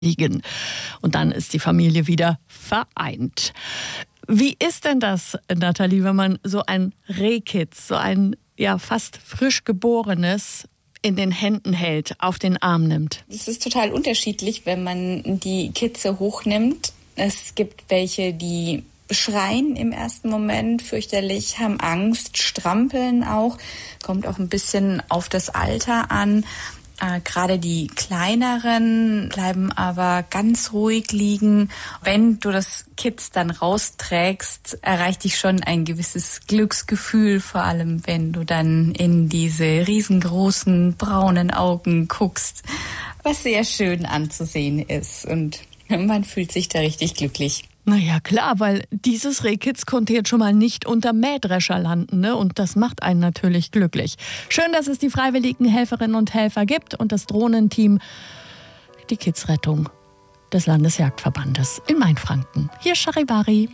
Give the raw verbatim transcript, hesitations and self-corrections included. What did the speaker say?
liegen. Und dann ist die Familie wieder vereint. Wie ist denn das, Nathalie, wenn man so ein Rehkitz, so ein ja fast frisch geborenes in den Händen hält, auf den Arm nimmt? Es ist total unterschiedlich, wenn man die Kitze hochnimmt. Es gibt welche, die schreien im ersten Moment fürchterlich, haben Angst, strampeln auch. Kommt auch ein bisschen auf das Alter an. Äh, gerade die kleineren bleiben aber ganz ruhig liegen. Wenn du das Kitz dann rausträgst, erreicht dich schon ein gewisses Glücksgefühl, vor allem wenn du dann in diese riesengroßen braunen Augen guckst, was sehr schön anzusehen ist. Und man fühlt sich da richtig glücklich. Naja, klar, weil dieses Rehkitz konnte jetzt schon mal nicht unter Mähdrescher landen, ne? Und das macht einen natürlich glücklich. Schön, dass es die freiwilligen Helferinnen und Helfer gibt und das Drohnenteam, die Kitzrettung des Landesjagdverbandes in Mainfranken. Hier Charivari.